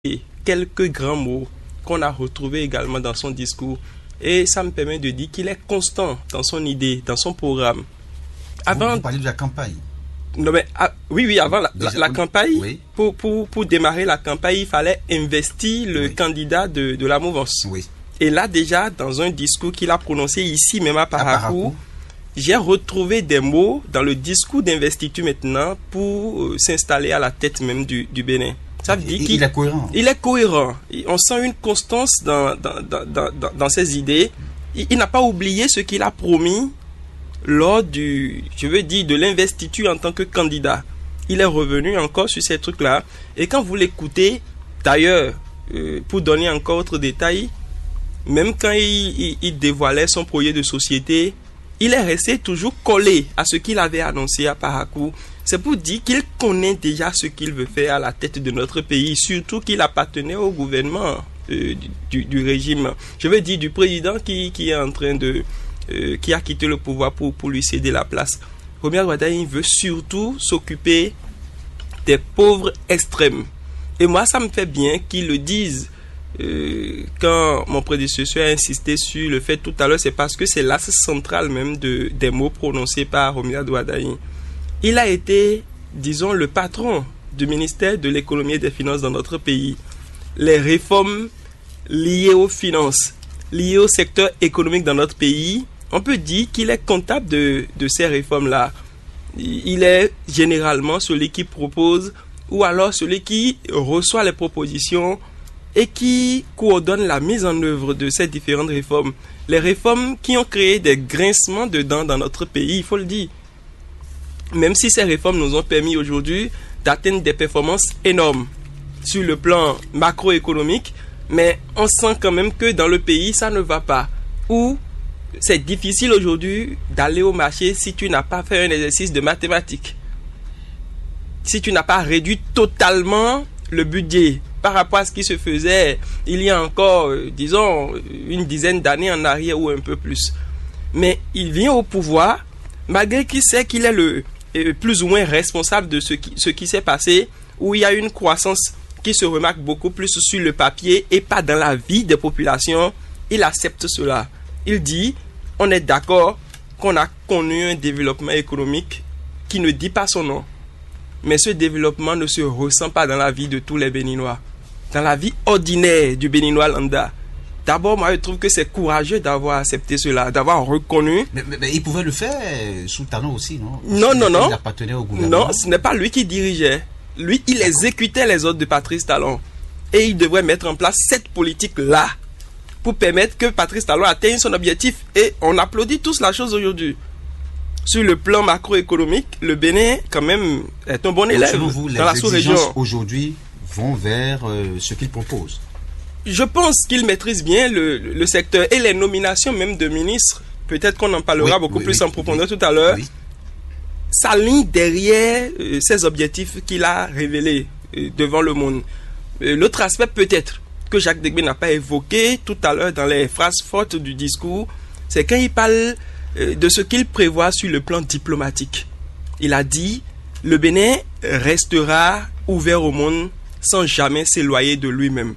quelques grands mots qu'on a retrouvés également dans son discours. Et ça me permet de dire qu'il est constant dans son idée, dans son programme. Vous parlez de la campagne. Non mais, oui, avant la campagne, oui. Pour démarrer la campagne, il fallait investir le candidat de la mouvance. Oui. Et là déjà, dans un discours qu'il a prononcé ici, même à Parakou, j'ai retrouvé des mots dans le discours d'investiture maintenant pour s'installer à la tête même du Bénin. Ça veut dire qu'il est cohérent. Il est cohérent. On sent une constance dans ses idées. Il n'a pas oublié ce qu'il a promis lors de l'investiture en tant que candidat. Il est revenu encore sur ces trucs-là. Et quand vous l'écoutez, d'ailleurs, pour donner encore autre détail, même quand il dévoilait son projet de société, il est resté toujours collé à ce qu'il avait annoncé à Parakou. C'est pour dire qu'il connaît déjà ce qu'il veut faire à la tête de notre pays, surtout qu'il appartenait au gouvernement du régime. Je veux dire du président qui est en train qui a quitté le pouvoir pour lui céder la place. Romia Wardani veut surtout s'occuper des pauvres extrêmes. Et moi, ça me fait bien qu'ils le disent. Quand mon prédécesseur a insisté sur le fait tout à l'heure, c'est parce que c'est l'axe central même des mots prononcés par Romia Wardani. Il a été, disons, le patron du ministère de l'économie et des finances dans notre pays. Les réformes liées aux finances, liées au secteur économique dans notre pays, on peut dire qu'il est comptable de ces réformes-là. Il est généralement celui qui propose ou alors celui qui reçoit les propositions et qui coordonne la mise en œuvre de ces différentes réformes. Les réformes qui ont créé des grincements de dents dans notre pays, il faut le dire. Même si ces réformes nous ont permis aujourd'hui d'atteindre des performances énormes sur le plan macroéconomique, mais on sent quand même que dans le pays, ça ne va pas. Ou c'est difficile aujourd'hui d'aller au marché si tu n'as pas fait un exercice de mathématiques. Si tu n'as pas réduit totalement le budget par rapport à ce qui se faisait il y a encore, disons, une dizaine d'années en arrière ou un peu plus. Mais il vient au pouvoir, malgré qu'il sait qu'il est le plus ou moins responsable de ce qui s'est passé, où il y a une croissance qui se remarque beaucoup plus sur le papier et pas dans la vie des populations. Il accepte cela. Il dit, on est d'accord qu'on a connu un développement économique qui ne dit pas son nom. Mais ce développement ne se ressent pas dans la vie de tous les Béninois. Dans la vie ordinaire du Béninois lambda. D'abord, moi, je trouve que c'est courageux d'avoir accepté cela, d'avoir reconnu. Mais il pouvait le faire sous talon aussi, non? Non. Il appartenait au gouvernement. Non, ce n'est pas lui qui dirigeait. Lui, il exécutait les ordres de Patrice Talon. Et il devrait mettre en place cette politique-là pour permettre que Patrice Talon atteigne son objectif. Et on applaudit tous la chose aujourd'hui. Sur le plan macroéconomique, le Bénin, quand même, est un bon élève dans la sous-région. Aujourd'hui vont vers ce qu'il propose. Je pense qu'il maîtrise bien le secteur et les nominations même de ministres. Peut-être qu'on en parlera beaucoup plus en profondeur tout à l'heure. S'aligne derrière ces objectifs qu'il a révélés devant le monde. L'autre aspect peut-être que Jacques Degbé n'a pas évoqué tout à l'heure dans les phrases fortes du discours, c'est quand il parle de ce qu'il prévoit sur le plan diplomatique. Il a dit, le Bénin restera ouvert au monde sans jamais s'éloigner de lui-même.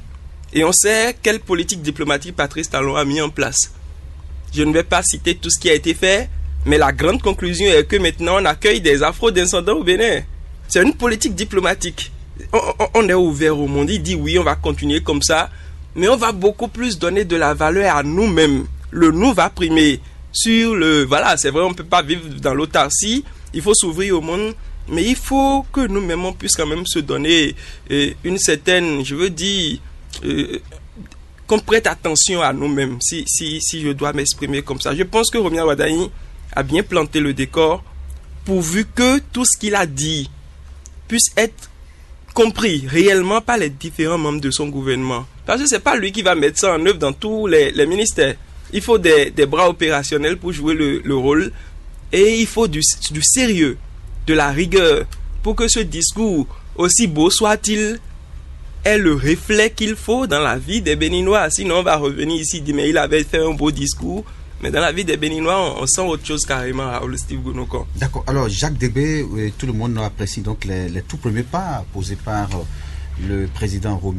Et on sait quelle politique diplomatique Patrice Talon a mis en place. Je ne vais pas citer tout ce qui a été fait, mais la grande conclusion est que maintenant on accueille des afro-descendants au Bénin. C'est une politique diplomatique. On est ouvert au monde. Il dit oui, on va continuer comme ça, mais on va beaucoup plus donner de la valeur à nous-mêmes. Le nous va primer sur voilà, c'est vrai, on ne peut pas vivre dans l'autarcie. Il faut s'ouvrir au monde, mais il faut que nous-mêmes on puisse quand même se donner une certaine, je veux dire, qu'on prête attention à nous-mêmes, si je dois m'exprimer comme ça. Je pense que Romia Wardani a bien planté le décor pourvu que tout ce qu'il a dit puisse être compris réellement par les différents membres de son gouvernement. Parce que ce n'est pas lui qui va mettre ça en œuvre dans tous les ministères. Il faut des bras opérationnels pour jouer le rôle et il faut du sérieux, de la rigueur pour que ce discours, aussi beau soit-il, est le reflet qu'il faut dans la vie des Béninois. Sinon, on va revenir ici et dire, mais il avait fait un beau discours. Mais dans la vie des Béninois, on sent autre chose carrément à Steve Gonoko. D'accord. Alors, Jacques Degbé, tout le monde apprécie donc les tout premiers pas posés par le président Romy